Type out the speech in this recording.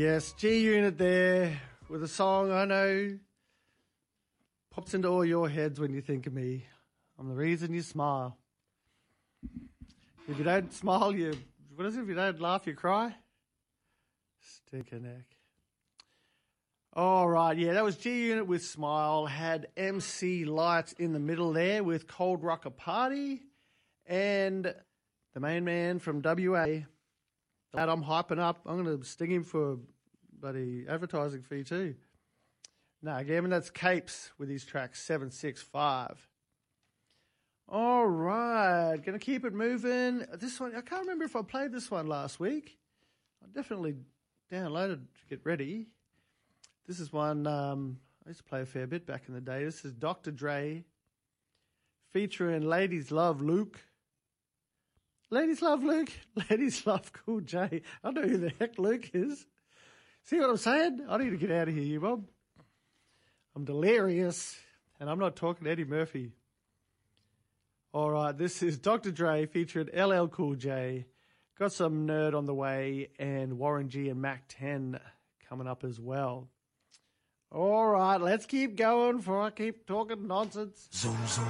Yes, G-Unit there with a song I know pops into all your heads when you think of me. I'm the reason you smile. If you don't smile, what is it? If you don't laugh, you cry? Stick a neck. All right, yeah, that was G-Unit with Smile. Had MC Lights in the middle there with Cold Rocker Party. And the main man from WA, the lad I'm hyping up. I'm going to sting him for a bloody advertising fee too. No, again, that's Capes with his track 765. All right, going to keep it moving. This one, I can't remember if I played this one last week. I definitely downloaded to get ready. This is one I used to play a fair bit back in the day. This is Dr. Dre featuring Ladies Love Luke. Ladies love Luke. Ladies love Cool J. I know who the heck Luke is. See what I'm saying? I need to get out of here, you Bob. I'm delirious, and I'm not talking Eddie Murphy. All right, this is Dr. Dre featuring LL Cool J. Got some Nerd on the way, and Warren G and Mac 10 coming up as well. All right, let's keep going before I keep talking nonsense. Zoom, zoom.